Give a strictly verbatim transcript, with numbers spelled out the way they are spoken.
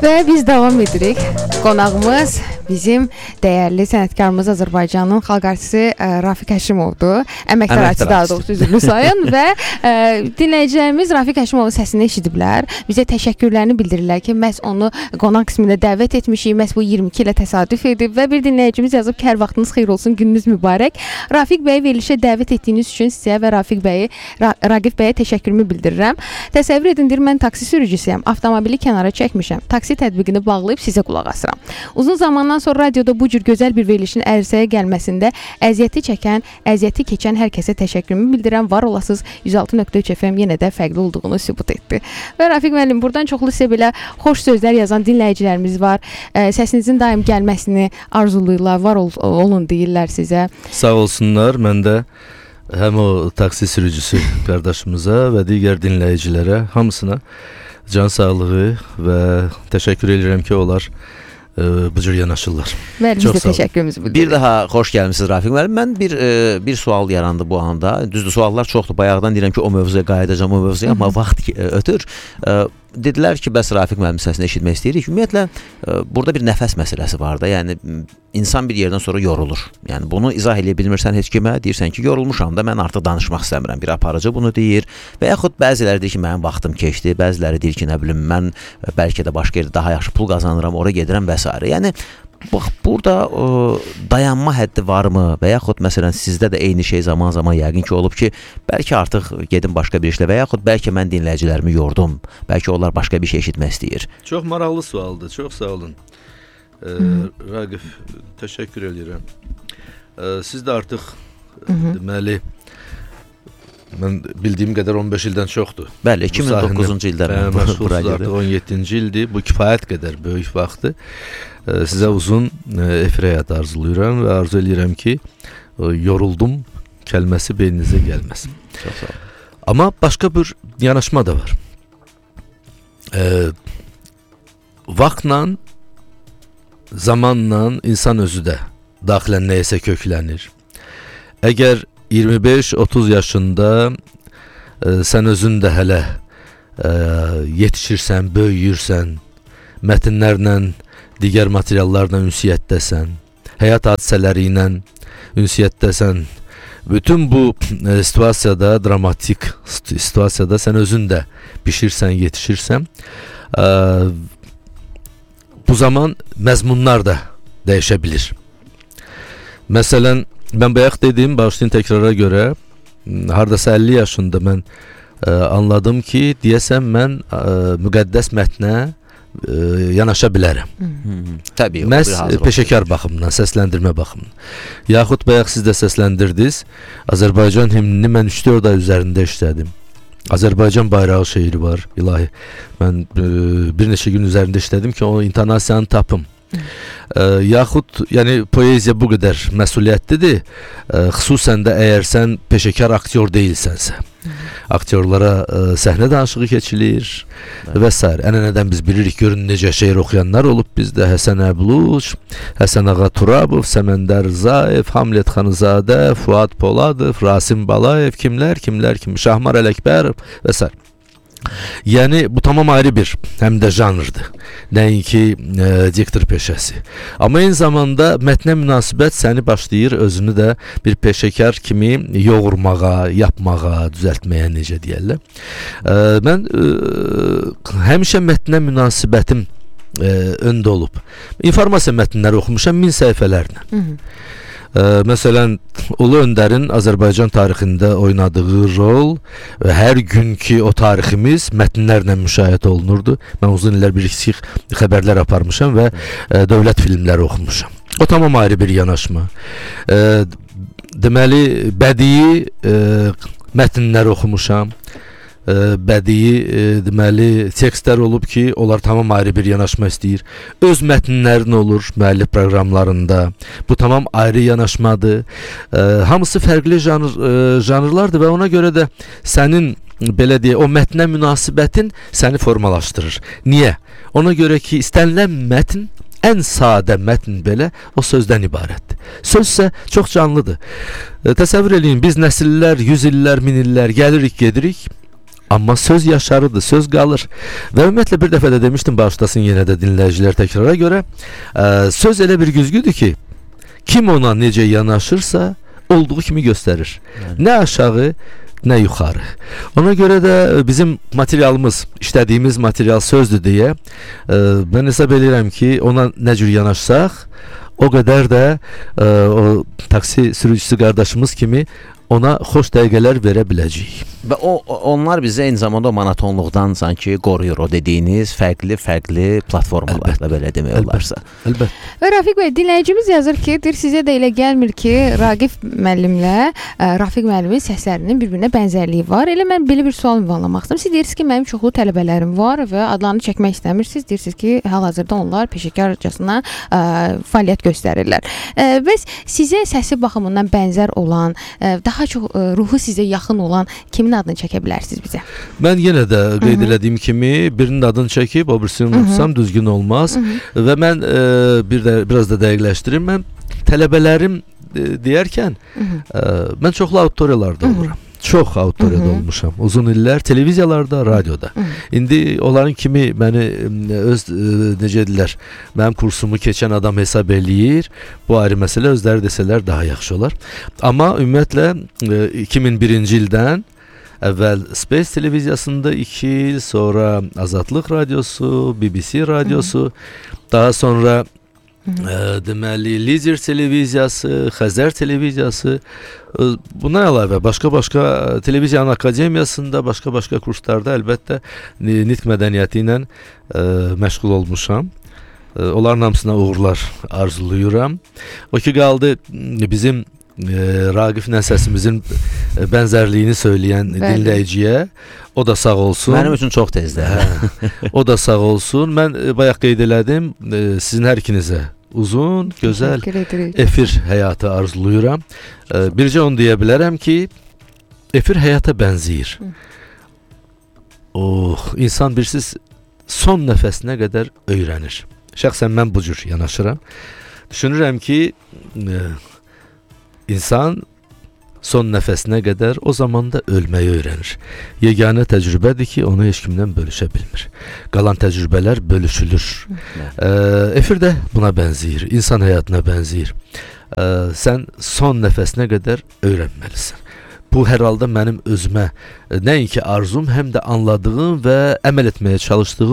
Və biz davam edirik. Qonağımız bizim dəyərli sənətkarımız Azərbaycanın xalq artisti Rafiq Həşimovdur. Əməkdar artist daha doğrusu üzrlü sayın və ə, dinləyicilərimiz Rafiq Həşimovun səsini eşidiblər. Bizə təşəkkürlərini bildirirlər ki, məhz onu qonaq qismində dəvət etmişik. Məhz bu iyirmi iki ilə təsadüf edib və bir dinləyicimiz yazıb ki, hər vaxtınız xeyir olsun, gününüz mübarək. Rafiq bəyi verilişə dəvət etdiyiniz üçün sizə və Rafiq bəyi, Ra Raqif bəyə təşəkkürümü bildirirəm. Təsəvvür edindir, mən taksi sürücüsüyəm. Avtomobili kənara çəkmişəm. Taksi tətbiqini bağlayıb sizə qulaq asıram. Uzun zamandan sonra radioda bu cür gözəl bir verilişin ərsəyə gəlməsində əziyyəti çəkən, əziyyəti keçən hər kəsə təşəkkürümü bildirirəm. Var olasınız, yüz altı nöqtə üç F M yenə də fərqli olduğunu sübut etdi. Və Rafiq müəllim, buradan çoxlu sizə belə xoş sözlər yazan dinləyicilərimiz var. Ə, səsinizin daim gəlməsini arzuluyurlar, var ol olun deyirlər sizə. Sağ olsunlar, mən də həm o taksi sürücüsü qardaşımıza və digər dinləyicilərə hamısına can sağlığı və təşəkkür edirəm ki, onlar ə, bu cür yanaşırlar. Bəli, biz də təşəkkürümüzü bildiririk. Bir daha xoş gəlmisiniz Rafiq müəllim. Mən bir ə, bir sual yarandı bu anda. Düzdür, suallar çoxdur. Bayaqdan deyirəm ki, o mövzuya qayıdacağam, o mövzuya, amma vaxt ötür. Ə, Dedilər ki, bəs Rafiq müəllim səsini eşitmək istəyirik. Ümumiyyətlə, ə, burada bir nəfəs məsələsi var da. Yəni, insan bir yerdən sonra yorulur. Yəni, bunu izah edə bilmirsən heç kimə. Deyirsən ki, yorulmuşam da, mən artıq danışmaq istəmirəm. Bir aparıcı bunu deyir. Və yaxud bəziləri deyir ki, mənim vaxtım keçdi. Bəziləri deyir ki, nə bilim, mən bəlkə də başqa yerdə daha yaxşı pul qazanıram, ora gedirəm və s. Yəni, bax, burada ə, dayanma həddi varmı? Və yaxud, məsələn, sizdə də eyni şey zaman-zaman yəqin ki, olub ki, bəlkə artıq gedim başqa bir işlə və yaxud bəlkə mən dinləyicilərimi yordum. Bəlkə onlar başqa bir şey eşitmək istəyir. Çox maraqlı sualdır. Çox sağ olun. Ə, Raqif, təşəkkür edirəm. Ə, siz də artıq ə, deməli, mən bildiyim qədər on beş ildən çoxdur. Bəli, iki min doqquzuncu ildə mən bura gəldim. Artıq on yeddinci ildir. Bu kifayət qədər böyük vaxtdır. Sizə uzun efir həyatı arzulayıram və arzu edirəm ki, yoruldum kəlməsi beyninizə gəlməsin. Çox sağ olun. Amma başqa bir yanaşma da var. E, vaxtla, zamanla insan özü də daxilən nəyəsə köklənir. Əgər iyirmi beş otuz yaşında e, sən özün də hələ e, yetişirsən, böyüyürsən, mətnlərlə, digər materiallarla ünsiyyətdəsən, həyat hadisələri ilə ünsiyyətdəsən, bütün bu e, situasiyada, dramatik situasiyada sən özün də pişirsən, yetişirsən, e, bu zaman məzmunlar da dəyişə bilir. Məsələn, mən bayaq dediyim, bağışlayın təkrara görə, hardasa əlli yaşında mən e, anladım ki, deyəsəm mən e, müqəddəs mətnə e, yanaşa bilərəm. Təbii. Məhz peşəkar baxımdan, səsləndirmə baxımdan. Yaxud bayaq siz də səsləndirdiniz, Azərbaycan himnini mən üç dörd ay üzərində işlədim. Azərbaycan bayrağı şeiri var, ilahi. Mən e, bir neçə gün üzərində işlədim ki, o intonasiyanı tapım. E, yaxud, yəni poeziya bu qədər məsuliyyətlidir, e, xüsusən də əgər sən peşəkar aktyor deyilsənsə. Aktyorlara e, səhnə danışığı keçilir və s. Ənənədən biz bilirik, görün necə şeir oxuyanlar olub bizdə. Həsən Əbluç, Həsən Ağa Turabov, Səməndər Rzayev, Hamlet Xanızadə, Fuad Poladov, Rasim Balayev, kimlər, kimlər, kim, Şahmar Ələkbərov və s. Yəni, bu tamam ayrı bir, həm də janrdır. Nəinki e, diktor peşəsi. Amma eyni zamanda mətnə münasibət səni başlayır özünü də bir peşəkar kimi yoğurmağa, yapmağa, düzəltməyə, necə deyərlər. E, mən e, həmişə mətnə münasibətim e, öndə olub. İnformasiya mətnləri oxumuşam min səhifələrlə. Hı -hı. Ee, məsələn, Ulu Öndərin Azərbaycan tarixində oynadığı rol və hər günkü o tariximiz mətnlərlə müşahidə olunurdu. Mən uzun illər bir kiçik xəbərlər aparmışam və e, dövlət filmləri oxumuşam. O tamam ayrı bir yanaşma. E, deməli, bədii e, mətnlər oxumuşam. E, bədii e, deməli tekstlər olub ki, onlar tamam ayrı bir yanaşma istəyir. Öz mətnlərin olur müəllif proqramlarında. Bu tamam ayrı yanaşmadır. E, hamısı fərqli janr, e, janrlardır və ona görə də sənin belə deyə o mətnə münasibətin səni formalaşdırır. Niyə? Ona görə ki, istənilən mətn, ən sadə mətn belə o sözdən ibarətdir. Söz isə çox canlıdır. E, təsəvvür eləyin, biz nəsillər, yüz illər, min illər gəlirik, gedirik. Amma söz yaşarıdır, söz qalır. Və ümumiyyətlə bir dəfə də demişdim, bağışlasın yenə də dinləyicilər təkrara görə, ə, söz elə bir güzgüdür ki, kim ona necə yanaşırsa, olduğu kimi göstərir. Yəni. Nə aşağı, nə yuxarı. Ona görə də bizim materialımız, işlədiyimiz material sözdür deyə, ə, mən hesab edirəm ki, ona nə cür yanaşsaq, o qədər də ə, o taksi sürücüsü qardaşımız kimi ona xoş dəqiqələr verə biləcəyik. Və o onlar bizə eyni zamanda o monotonluqdan sanki qoruyur, o dediyiniz fərqli-fərqli platformalarla, belə demək olarsa. Əlbəttə. Və Rafiq bəy, dinləyicimiz yazır ki, deyir, sizə də elə gəlmir ki, Raqif müəllimlə ə, Rafiq müəllimin səslərinin bir-birinə bənzərliyi var. Elə mən belə bir sual ünvanlamaq istəyirəm. Siz deyirsiniz ki, mənim çoxlu tələbələrim var və adlarını çəkmək istəmirsiniz. Deyirsiniz ki, hal-hazırda onlar peşəkarcasına ə, fəaliyyət göstərirlər. Ə, bəs sizə səsi baxımından bənzər olan, ə, daha çox ə, ruhu sizə yaxın olan kimin adını çəkə bilərsiniz bizə? Mən yenə də qeyd Hı -hı. elədiyim kimi birinin adını çəkib, o birisini unutsam düzgün olmaz. Hı -hı. Və mən e, bir də biraz da dəqiqləşdirim. Mən tələbələrim e, deyərkən Hı -hı. E, mən çoxlu auditoriyalarda oluram. Çox auditoriyada Hı -hı. olmuşam. Uzun illər televiziyalarda, radioda. Hı -hı. İndi onların kimi məni öz e, necə deyirlər, mənim kursumu keçən adam hesab eləyir. Bu ayrı məsələ, özləri desələr daha yaxşı olar. Amma ümumiyyətlə e, iki min birinci ildən əvvəl Space televiziyasında iki il, sonra Azadlıq radiosu, B B C radiosu, Hı -hı. daha sonra Ə, deməli Lider televiziyası, Xəzər televiziyası, ə, buna əlavə başqa-başqa televiziyanın akademiyasında, başqa-başqa kurslarda əlbəttə nitq mədəniyyəti ilə ə, məşğul olmuşam. Ə, onların hamısına uğurlar arzulayıram. O ki qaldı bizim ə, Raqiflə səsimizin bənzərliyini söyləyən Bəli. dinləyiciyə, o da sağ olsun. Mənim üçün çox tezdir. O da sağ olsun. Mən e, bayaq qeyd elədim, e, sizin hər ikinizə uzun, gözəl efir həyatı arzulayıram. E, bircə onu deyə bilərəm ki, efir həyata bənzəyir. Oh, insan birsiz son nəfəsinə qədər öyrənir. Şəxsən mən bu cür yanaşıram. Düşünürəm ki, e, insan son nəfəsinə qədər o zaman da ölməyi öyrənir. Yeganə təcrübədir ki, onu heç kimdən bölüşə bilmir. Qalan təcrübələr bölüşülür. E, efir də buna bənzəyir, insan həyatına bənzəyir. E, sən son nəfəsinə qədər öyrənməlisən. Bu hər halda mənim özümə nəinki arzum, həm də anladığım və əməl etməyə çalışdığım